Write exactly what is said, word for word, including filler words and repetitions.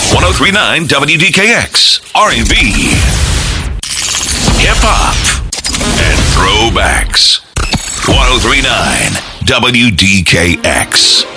ten thirty-nine W D K X, R and B, hip hop, and throwbacks. ten thirty-nine W D K X.